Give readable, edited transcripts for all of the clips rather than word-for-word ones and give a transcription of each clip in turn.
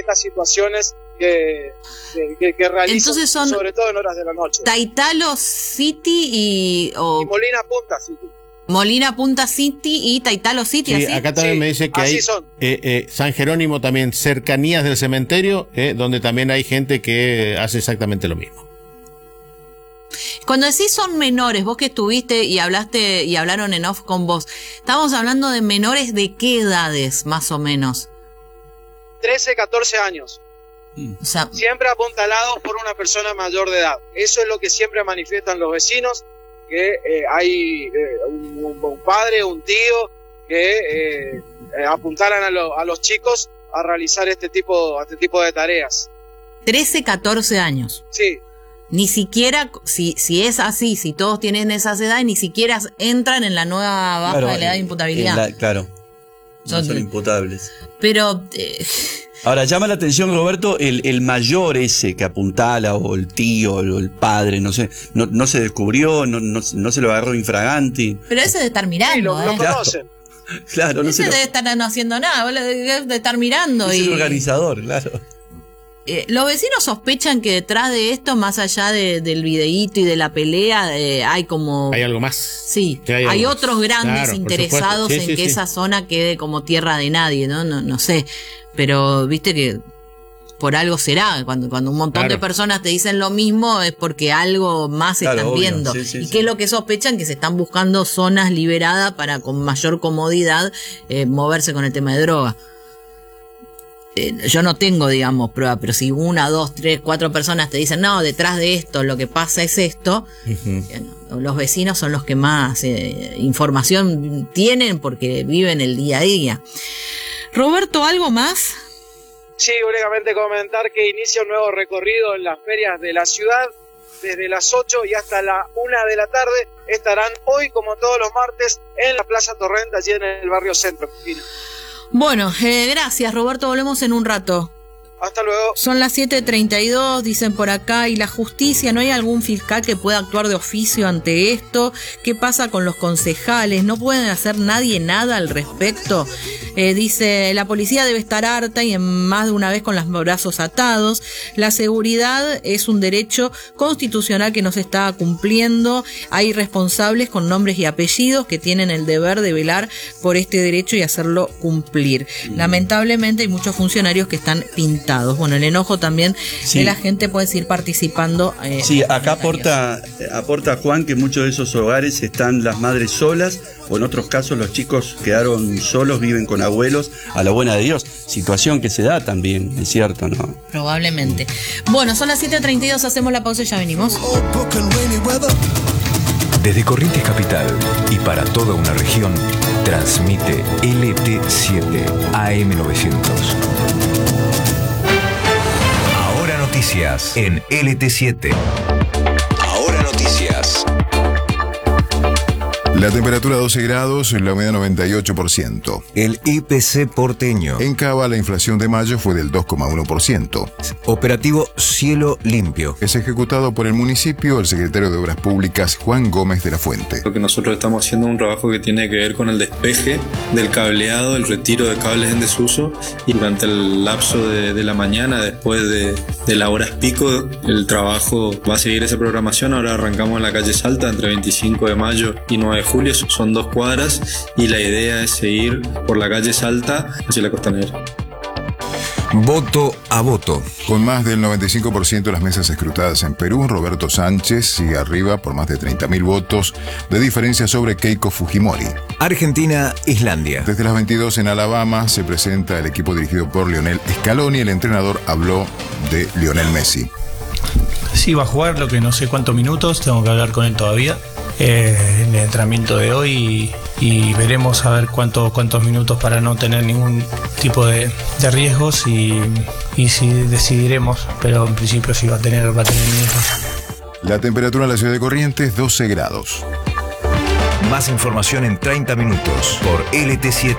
estas situaciones que realizan. Entonces son, sobre todo en horas de la noche. Taitalo City y Molina Punta City. Molina Punta City y Taitalo City. Sí, ¿así? acá también me dice que hay San Jerónimo también, cercanías del cementerio, donde también hay gente que hace exactamente lo mismo. Cuando decís son menores, vos que estuviste y hablaste y hablaron en off con vos, estamos hablando de menores de qué edades, más o menos. 13, 14 años. O sea, siempre apuntalados por una persona mayor de edad. Eso es lo que siempre manifiestan los vecinos, que hay un padre, un tío, que apuntaran a los chicos a realizar este tipo de tareas. 13, 14 años. Sí. Ni siquiera, si es así, si todos tienen esas edades, ni siquiera entran en la nueva baja de la edad de imputabilidad. Claro, no son imputables. Pero... Ahora, llama la atención, Roberto, el mayor ese que apuntala, o el tío, o el padre, no sé, no se descubrió, no se lo agarró infraganti. Pero ese de estar mirando, sí, lo conocen. Claro, no ese sé. Debe estar no haciendo nada, de estar mirando. Es el organizador, claro. Los vecinos sospechan que detrás de esto, más allá del videíto y de la pelea, hay como... ¿Hay algo más? Sí, hay otros grandes interesados en que esa zona quede como tierra de nadie, ¿no? No sé, pero viste que por algo será, cuando un montón de personas te dicen lo mismo es porque algo más están viendo. ¿Y qué es lo que sospechan? Que se están buscando zonas liberadas para con mayor comodidad moverse con el tema de droga. Yo no tengo, digamos, prueba, pero si 1, 2, 3, 4 personas te dicen, no, detrás de esto lo que pasa es esto, los vecinos son los que más información tienen porque viven el día a día. Roberto, ¿algo más? Sí, únicamente comentar que inicia un nuevo recorrido en las ferias de la ciudad. Desde las 8 y hasta la 1 de la tarde estarán hoy, como todos los martes, en la Plaza Torrente, allí en el barrio Centro. Bueno, gracias, Roberto, volvemos en un rato. Hasta luego. Son las 7:32, dicen por acá, y la justicia, ¿no hay algún fiscal que pueda actuar de oficio ante esto? ¿Qué pasa con los concejales? ¿No pueden hacer nadie nada al respecto? Dice, la policía debe estar harta y en más de una vez con los brazos atados. La seguridad es un derecho constitucional que no se está cumpliendo. Hay responsables con nombres y apellidos que tienen el deber de velar por este derecho y hacerlo cumplir. Lamentablemente hay muchos funcionarios que están pintados. Bueno, el enojo también de la gente puede seguir participando. Sí, acá aporta Juan que en muchos de esos hogares están las madres solas, o en otros casos los chicos quedaron solos, viven con abuelos, a la buena de Dios. Situación que se da también, es cierto, ¿no? Probablemente. Bueno, son las 7:32, hacemos la pausa y ya venimos. Desde Corrientes Capital y para toda una región, transmite LT7 AM900. Noticias en LT7. Ahora noticias. La temperatura 12 grados, la humedad 98%. El IPC porteño. En Cava, la inflación de mayo fue del 2,1%. Operativo Cielo Limpio. Es ejecutado por el municipio, el secretario de Obras Públicas, Juan Gómez de la Fuente. Lo que nosotros estamos haciendo es un trabajo que tiene que ver con el despeje del cableado, el retiro de cables en desuso, y durante el lapso de la mañana, después de las horas pico, el trabajo va a seguir esa programación. Ahora arrancamos en la calle Salta, entre 25 de mayo y 9 de julio, son 2 cuadras, y la idea es seguir por la calle Salta hacia la Costanera. Voto a voto. Con más del 95% de las mesas escrutadas en Perú, Roberto Sánchez sigue arriba por más de 30.000 votos de diferencia sobre Keiko Fujimori. Argentina, Islandia. Desde las 22 en Alabama se presenta el equipo dirigido por Lionel Scaloni. El entrenador habló de Lionel Messi. Sí, va a jugar, lo que no sé cuántos minutos, tengo que hablar con él todavía en el entrenamiento de hoy y veremos a ver cuántos minutos para no tener ningún tipo de riesgos y si decidiremos, pero en principio sí va a tener minutos. La temperatura en la ciudad de Corrientes, 12 grados. Más información en 30 minutos por LT7.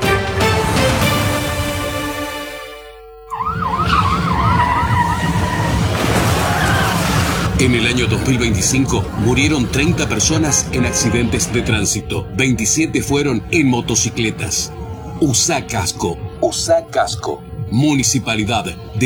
En el año 2025 murieron 30 personas en accidentes de tránsito. 27 fueron en motocicletas. Usa casco. Usa casco. Municipalidad de